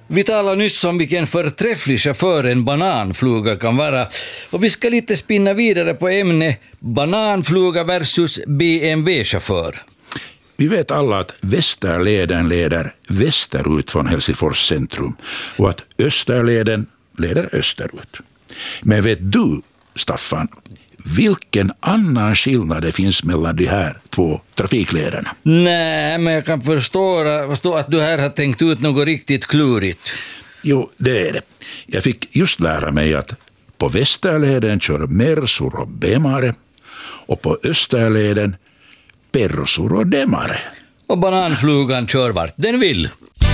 Vi talade nyss om vilken förträfflig chaufför en bananfluga kan vara. Och vi ska lite spinna vidare på ämne bananfluga versus BMW-chaufför. Vi vet alla att Västerleden leder västerut från Helsingfors centrum och att Österleden leder österut. Men vet du, Staffan, vilken annan skillnad det finns mellan de här två trafiklederna? Nej, men jag kan förstå att du här har tänkt ut något riktigt klurigt. Jo, det är det. Jag fick just lära mig att på Västerleden kör Mersur och Bemare och på Österleden Persur och Demare. Och bananflugan kör vart den vill.